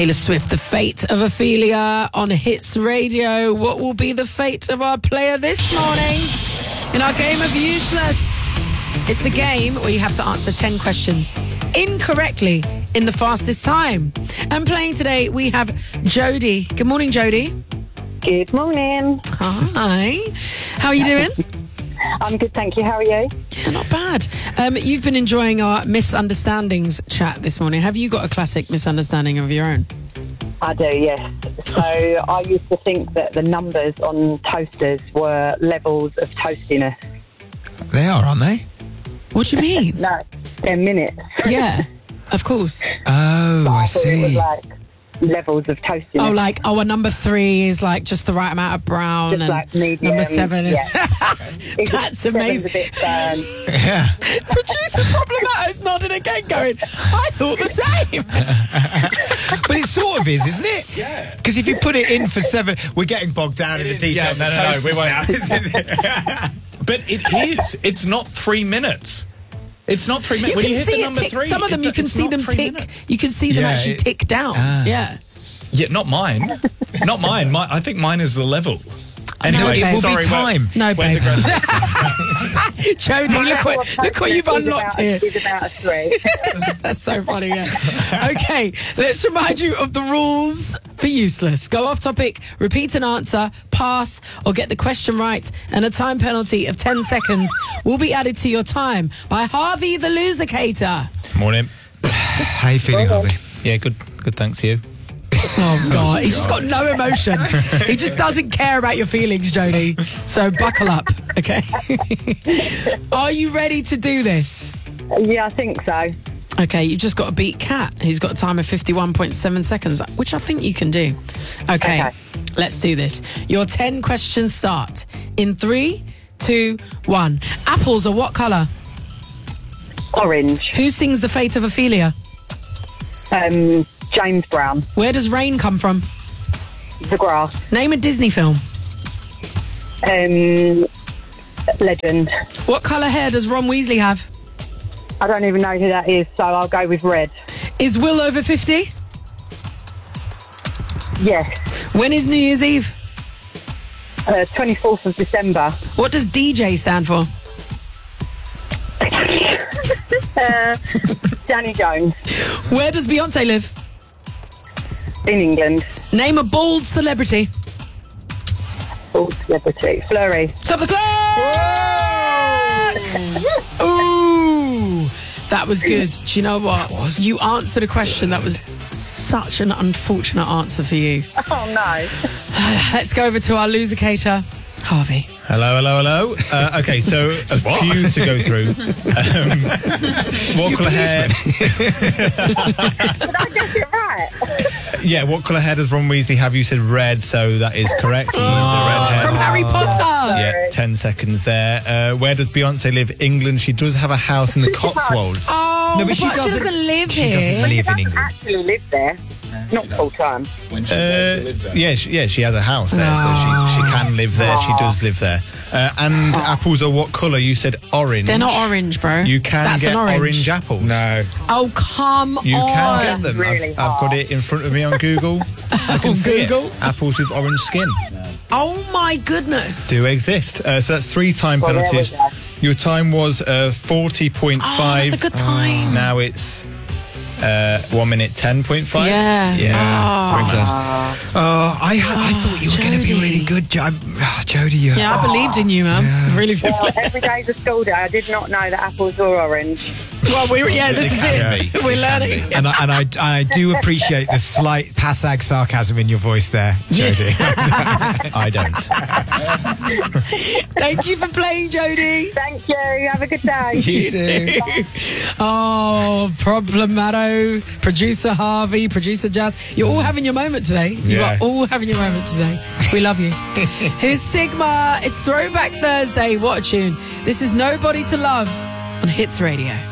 Taylor Swift, The Fate of Ophelia on Hits Radio. What will be the fate of our player this morning in our game of Useless? It's the game where you have to answer 10 questions incorrectly in the fastest time. And playing today, we have Jodie. Good morning, Jodie. Good morning. Hi. How are you doing? I'm good, thank you. How are you? Yeah, not bad. You've been enjoying our misunderstandings chat this morning. Have you got a classic misunderstanding of your own? I do, yes. So I used to think that the numbers on toasters were levels of toastiness. They are, aren't they? What do you mean? No, they're minutes. Yeah, of course. Oh, I thought it was see. like levels of toastiness. A number 3 is like just the right amount of brown, Just and like medium, number 7 is... yeah. That's amazing. A bit burnt. Yeah. Producer Problemato's nodding again going, I thought the same. But it sort of is, isn't it? Yeah. Because if you put it in for 7, we're getting bogged down in the details. Yeah, no, we won't. Now. But it is. It's not 3 minutes. It's not 3 minutes. You When can you hit see the it number tick. 3, Some of them you can it's see not them 3 tick. minutes. You can see them Yeah, actually tick down. Yeah. Yeah, not mine. Not mine. I think mine is the level. Anyway, it will be sorry, time. No, we're babe. Jodie, look what you've unlocked here. It's about a 3. That's so funny, yeah. Okay, let's remind you of the rules for Useless. Go off topic, repeat an answer, pass, or get the question right, and a time penalty of 10 seconds will be added to your time by Harvey the Losercator. Morning. How you feeling, Harvey? Yeah, good. Good. Thanks, you. Oh, God. He's just got no emotion. He just doesn't care about your feelings, Jodie. So buckle up, okay? Are you ready to do this? Yeah, I think so. Okay, you've just got to beat Kat, who's got a time of 51.7 seconds, which I think you can do. Okay, let's do this. Your 10 questions start in 3, 2, 1. Apples are what colour? Orange. Who sings The Fate of Ophelia? James Brown. Where does rain come from? The Grass. Name a Disney film. Legend. What colour hair does Ron Weasley have? I don't even know who that is, so I'll go with red. Is Will over 50? Yes. When is New Year's Eve? 24th of December. What does DJ stand for? Danny Jones. Where does Beyonce live? In England. Name a bald celebrity. Old celebrity. Flurry. Stop the clock! Ooh, that was good. Do you know what? You answered a question that was such an unfortunate answer for you. Oh, no. Let's go over to our losercator, Harvey. Hello. Okay, so a few to go through. What colour hair? Did I get it right? Yeah, what colour hair does Ron Weasley have? You said red, so that is correct. He has a red hair. From Harry Potter. Yeah, 10 seconds there. Where does Beyonce live? England. She does have a house in the Cotswolds. Oh, No, but she doesn't live She here. doesn't live in England. Actually live there. Not full time. Yeah, she has a house there, so she can live there. She does live there. And apples are what colour? You said orange. They're not orange, bro. You can That's get an orange apples. No. Oh, come You on. can get them. Really I've got it in front of me on Google. I can see it. Google? Apples with orange skin Oh, my goodness. do exist. So that's 3 time Well, there we penalties. go. Your time was 40.5. Oh, that's a good time. Now it's 1 minute 10.5. Yeah. Yeah. Brings us. I thought you were going to be Jodie. really good, Jodie. Yeah, I believed in you, man. I really did. Well, every day's a school day. I did not know that apples were orange. Well, this is it. We're learning. And I do appreciate the slight passag sarcasm in your voice there, Jodie. I don't. Thank you for playing, Jodie. Thank you. Have a good day. You too. Oh, Problemato, producer Harvey, producer Jazz. You're all having your moment today. You Yeah. are all having your moment today. We love you. Here's Sigma. It's Throwback Thursday. What a tune. This is Nobody to Love on Hits Radio.